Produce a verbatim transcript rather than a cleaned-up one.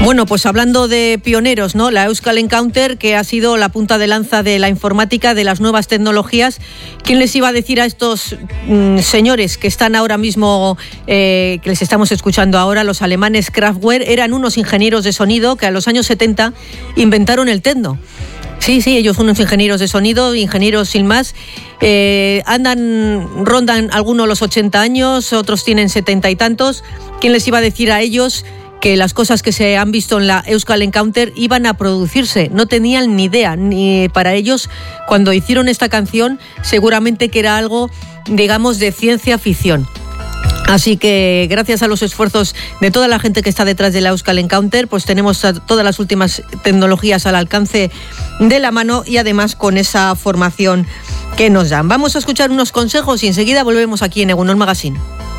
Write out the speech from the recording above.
Bueno, pues hablando de pioneros, ¿no? La Euskal Encounter, que ha sido la punta de lanza de la informática, de las nuevas tecnologías. ¿Quién les iba a decir a estos mmm, señores que están ahora mismo, eh, que les estamos escuchando ahora, los alemanes Kraftwerk, eran unos ingenieros de sonido que a los años setenta inventaron el techno? Sí, sí, ellos son unos ingenieros de sonido, ingenieros sin más. Eh, andan, rondan algunos los ochenta años, otros tienen setenta y tantos. ¿Quién les iba a decir a ellos que las cosas que se han visto en la Euskal Encounter iban a producirse? No tenían ni idea, ni para ellos, cuando hicieron esta canción, seguramente que era algo, digamos, de ciencia ficción. Así que gracias a los esfuerzos de toda la gente que está detrás de la Euskal Encounter, pues tenemos todas las últimas tecnologías al alcance de la mano y además con esa formación que nos dan. Vamos a escuchar unos consejos y enseguida volvemos aquí en Egunon Magazine.